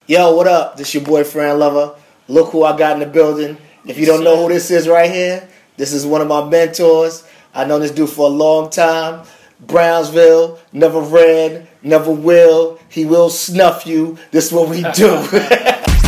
Yo, what up? This your boy Fran Lover. Look who I got in the building. If you don't know who this is right here, this is one of my mentors. I know this dude for a long time. Brownsville, never read, never will. He will snuff you. This is what we do.